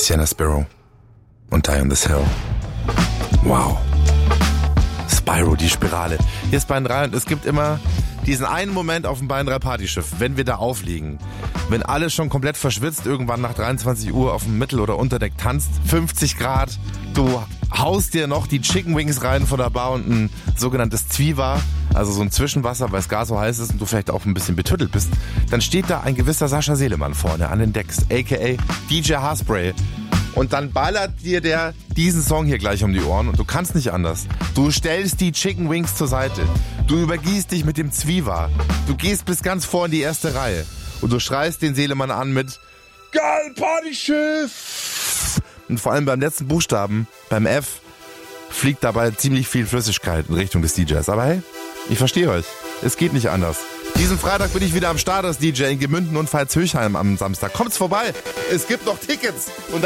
Sienna Spiro und Die on This Hill. Wow. Spyro, die Spirale. Hier ist Bayern 3 und es gibt immer diesen einen Moment auf dem Bayern 3 Partyschiff, wenn wir da aufliegen. Wenn alles schon komplett verschwitzt, irgendwann nach 23 Uhr auf dem Mittel- oder Unterdeck tanzt, 50 Grad, du haust dir noch die Chicken Wings rein von der Bar und ein sogenanntes Zwiewa, also so ein Zwischenwasser, weil es gar so heiß ist und du vielleicht auch ein bisschen betüttelt bist, dann steht da ein gewisser Sascha Selemann vorne an den Decks, a.k.a. DJ Haarspray. Und dann ballert dir der diesen Song hier gleich um die Ohren und du kannst nicht anders. Du stellst die Chicken Wings zur Seite. Du übergießt dich mit dem Zwiewa. Du gehst bis ganz vor in die erste Reihe. Und du schreist den Selemann an mit Geil, Partyschiff! Und vor allem beim letzten Buchstaben, beim F, fliegt dabei ziemlich viel Flüssigkeit in Richtung des DJs. Aber hey, ich verstehe euch. Es geht nicht anders. Diesen Freitag bin ich wieder am Start als DJ in Gemünden und Veitshöchheim am Samstag. Kommt's vorbei. Es gibt noch Tickets. Und